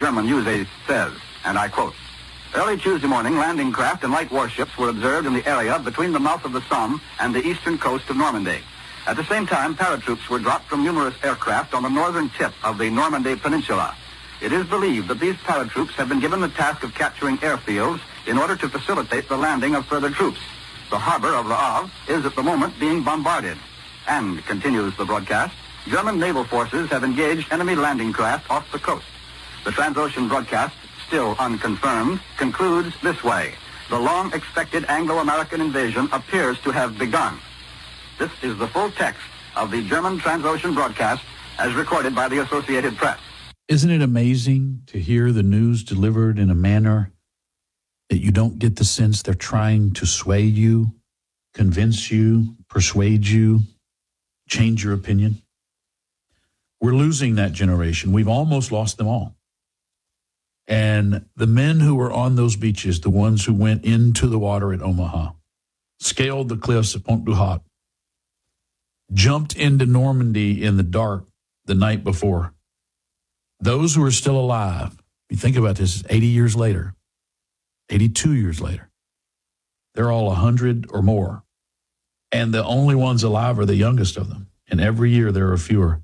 German news says, and I quote, "Early Tuesday morning, landing craft and light warships were observed in the area between the mouth of the Somme and the eastern coast of Normandy. At the same time, paratroops were dropped from numerous aircraft on the northern tip of the Normandy Peninsula. It is believed that these paratroops have been given the task of capturing airfields in order to facilitate the landing of further troops. The harbor of Le Havre is at the moment being bombarded." And, continues the broadcast, German naval forces have engaged enemy landing craft off the coast. The Transocean broadcast, still unconfirmed, concludes this way: "The long-expected Anglo-American invasion appears to have begun." This is the full text of the German Transocean broadcast as recorded by the Associated Press. Isn't it amazing to hear the news delivered in a manner that you don't get the sense they're trying to sway you, convince you, persuade you, change your opinion? We're losing that generation. We've almost lost them all. And the men who were on those beaches, the ones who went into the water at Omaha, scaled the cliffs at Pont du Hat, jumped into Normandy in the dark the night before, those who are still alive, you think about this, 80 years later, 82 years later, they're all 100 or more. And the only ones alive are the youngest of them. And every year there are fewer.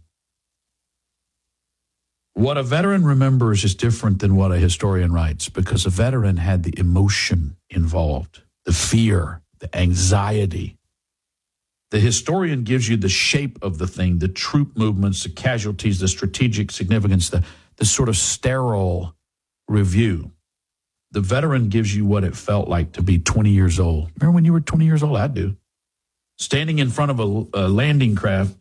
What a veteran remembers is different than what a historian writes, because a veteran had the emotion involved, the fear, the anxiety. The historian gives you the shape of the thing, the troop movements, the casualties, the strategic significance, the sort of sterile review. The veteran gives you what it felt like to be 20 years old. Remember when you were 20 years old? I do. Standing in front of a landing craft,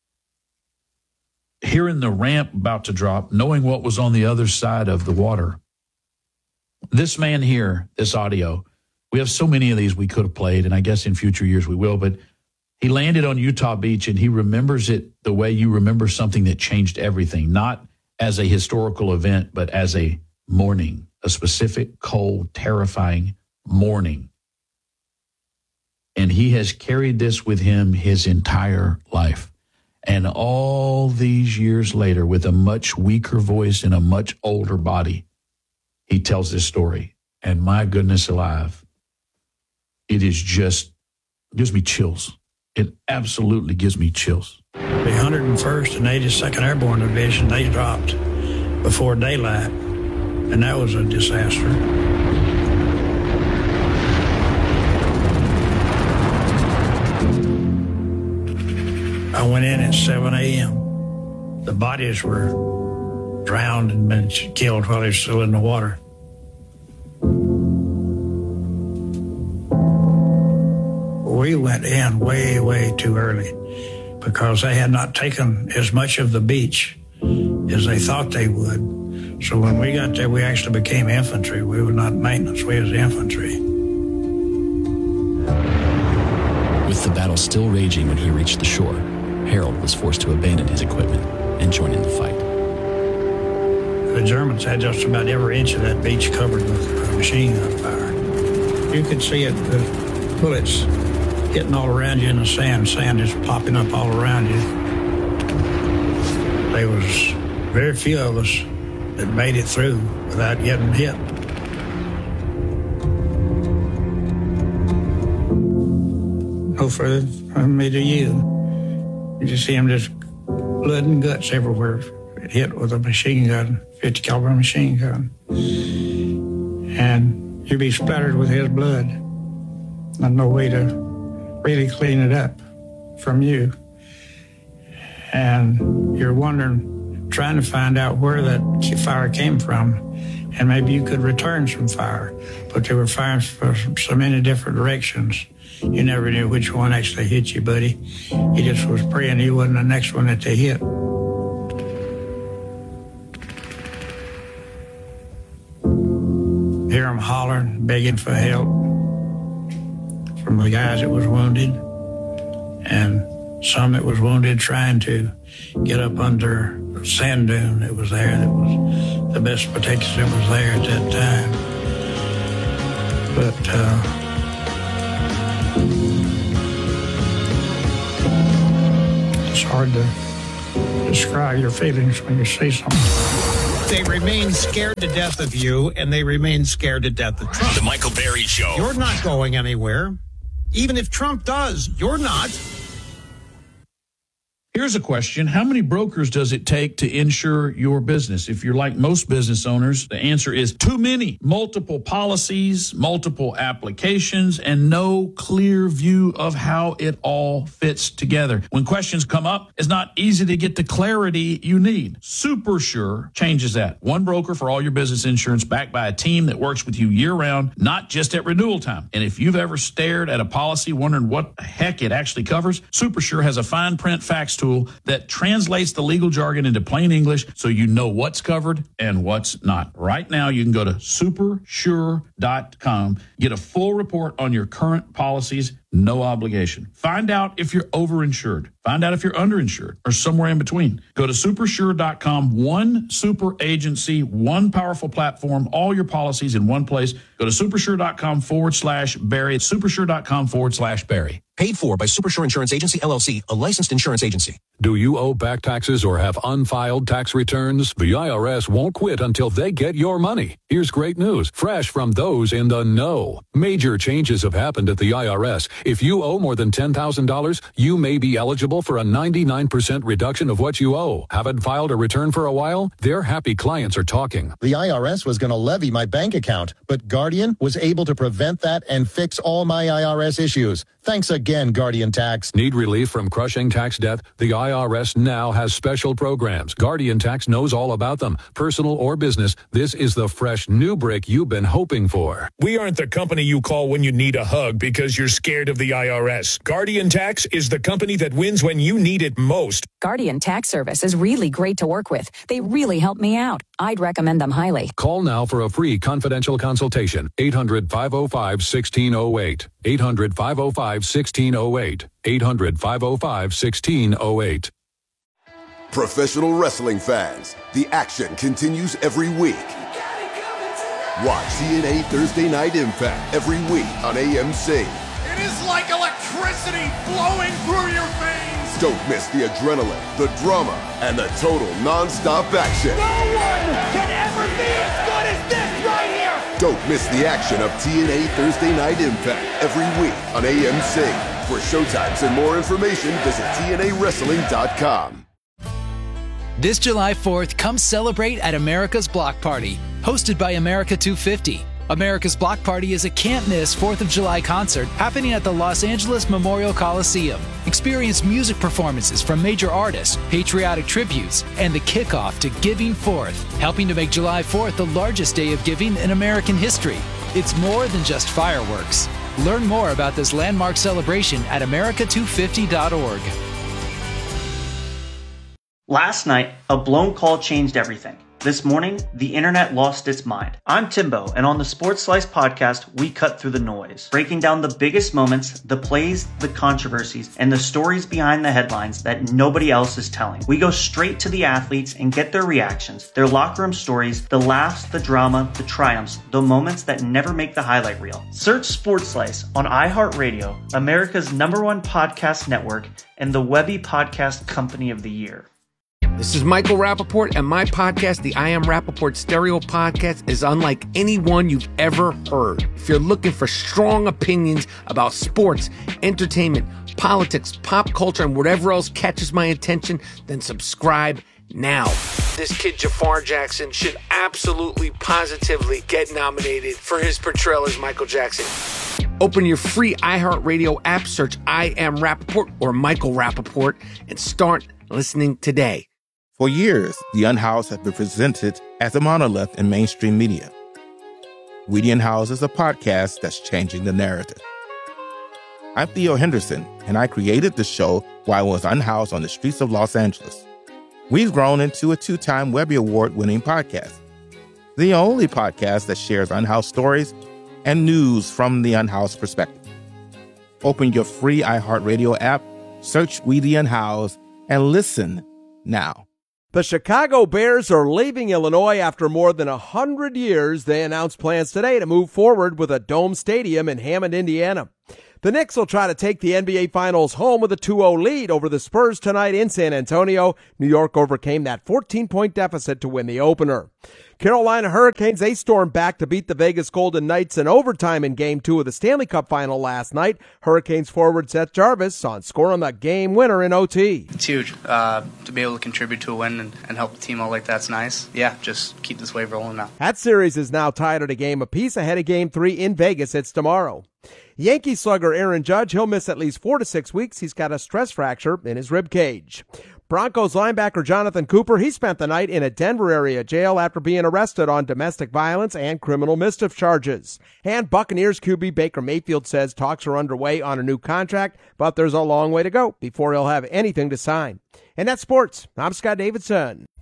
hearing the ramp about to drop, knowing what was on the other side of the water. This man here, this audio, we have so many of these we could have played, and I guess in future years we will, but he landed on Utah Beach, and he remembers it the way you remember something that changed everything, not as a historical event, but as a morning, a specific, cold, terrifying morning. And he has carried this with him his entire life. And all these years later, with a much weaker voice and a much older body, he tells this story. And my goodness alive, it is just, gives me chills. It absolutely gives me chills. The 101st and 82nd Airborne Division, they dropped before daylight, and that was a disaster. I went in at 7 a.m. The bodies were drowned and been killed while they were still in the water. We went in way, way too early because they had not taken as much of the beach as they thought they would. So when we got there, we actually became infantry. We were not maintenance, we was infantry. With the battle still raging when he reached the shore, Harold was forced to abandon his equipment and join in the fight. The Germans had just about every inch of that beach covered with machine gun fire. You could see it, the bullets hitting all around you in the sand just popping up all around you. There was very few of us that made it through without getting hit. No further from me to you. You just see them just blood and guts everywhere, hit with a machine gun, 50 caliber machine gun. And you'd be splattered with his blood. And no way to really clean it up from you. And you're wondering, trying to find out where that fire came from, and maybe you could return some fire. But they were firing from so many different directions. You never knew which one actually hit you, buddy. You just was praying you wasn't the next one that they hit. Hear them hollering, begging for help from the guys that was wounded, and some that was wounded trying to get up under the sand dune that was there. That was the best protection that was there at that time. But it's hard to describe your feelings when you see something. They remain scared to death of you, and they remain scared to death of Trump. The Michael Berry Show. You're not going anywhere. Even if Trump does, you're not. Here's a question. How many brokers does it take to insure your business? If you're like most business owners, the answer is too many. Multiple policies, multiple applications, and no clear view of how it all fits together. When questions come up, it's not easy to get the clarity you need. SuperSure changes that. One broker for all your business insurance, backed by a team that works with you year-round, not just at renewal time. And if you've ever stared at a policy wondering what the heck it actually covers, SuperSure has a fine print fax tool that translates the legal jargon into plain English so you know what's covered and what's not. Right now, you can go to supersure.com, get a full report on your current policies, no obligation. Find out if you're overinsured. Find out if you're underinsured or somewhere in between. Go to supersure.com, one super agency, one powerful platform, all your policies in one place. Go to supersure.com/Barry. Supersure.com/Barry. Paid for by Supersure Insurance Agency, LLC, a licensed insurance agency. Do you owe back taxes or have unfiled tax returns? The IRS won't quit until they get your money. Here's great news, fresh from those in the know. Major changes have happened at the IRS. If you owe more than $10,000, you may be eligible for a 99% reduction of what you owe. Haven't filed a return for a while? Their happy clients are talking. The IRS was going to levy my bank account, but Guardian was able to prevent that and fix all my IRS issues. Thanks again, Guardian Tax. Need relief from crushing tax debt? The IRS now has special programs. Guardian Tax knows all about them. Personal or business, this is the fresh new brick you've been hoping for. We aren't the company you call when you need a hug because you're scared of the IRS. Guardian Tax is the company that wins when you need it most. Guardian Tax Service is really great to work with. They really help me out. I'd recommend them highly. Call now for a free confidential consultation. 800-505-1608. 800-505-1608. 800-505-1608. Professional wrestling fans, the action continues every week. Watch TNA Thursday Night Impact every week on AMC. It is like electricity flowing through your veins. Don't miss the adrenaline, the drama, and the total non-stop action. No one can ever be as good as this right here. Don't miss the action of TNA Thursday Night Impact every week on AMC. For showtimes and more information, visit TNAWrestling.com. This July 4th, come celebrate at America's Block Party, hosted by America 250. America's Block Party is a can't-miss 4th of July concert happening at the Los Angeles Memorial Coliseum. Experience music performances from major artists, patriotic tributes, and the kickoff to Giving Forth, helping to make July 4th the largest day of giving in American history. It's more than just fireworks. Learn more about this landmark celebration at america250.org. Last night, a blown call changed everything. This morning, the internet lost its mind. I'm Timbo, and on the Sports Slice podcast, we cut through the noise, breaking down the biggest moments, the plays, the controversies, and the stories behind the headlines that nobody else is telling. We go straight to the athletes and get their reactions, their locker room stories, the laughs, the drama, the triumphs, the moments that never make the highlight reel. Search Sports Slice on iHeartRadio, America's #1 podcast network, and the Webby Podcast Company of the Year. This is Michael Rappaport, and my podcast, the I Am Rappaport Stereo Podcast, is unlike any one you've ever heard. If you're looking for strong opinions about sports, entertainment, politics, pop culture, and whatever else catches my attention, then subscribe now. This kid, Jafar Jackson, should absolutely, positively get nominated for his portrayal as Michael Jackson. Open your free iHeartRadio app, search I Am Rappaport or Michael Rappaport, and start listening today. For years, The Unhoused has been presented as a monolith in mainstream media. We The Unhoused is a podcast that's changing the narrative. I'm Theo Henderson, and I created the show while I was unhoused on the streets of Los Angeles. We've grown into a 2-time Webby Award-winning podcast, the only podcast that shares unhoused stories and news from the unhoused perspective. Open your free iHeartRadio app, search We The Unhoused, and listen now. The Chicago Bears are leaving Illinois after more than 100 years. They announced plans today to move forward with a dome stadium in Hammond, Indiana. The Knicks will try to take the NBA Finals home with a 2-0 lead over the Spurs tonight in San Antonio. New York overcame that 14-point deficit to win the opener. Carolina Hurricanes, they stormed back to beat the Vegas Golden Knights in overtime in Game 2 of the Stanley Cup Final last night. Hurricanes forward Seth Jarvis on scoring the game winner in OT. It's huge. To be able to contribute to a win and help the team out like that's nice. Yeah, just keep this wave rolling now. That series is now tied at a game apiece ahead of Game 3 in Vegas. It's tomorrow. Yankee slugger Aaron Judge, he'll miss at least 4 to 6 weeks. He's got a stress fracture in his rib cage. Broncos linebacker Jonathan Cooper, he spent the night in a Denver area jail after being arrested on domestic violence and criminal mischief charges. And Buccaneers QB Baker Mayfield says talks are underway on a new contract, but there's a long way to go before he'll have anything to sign. And that's sports. I'm Scott Davidson.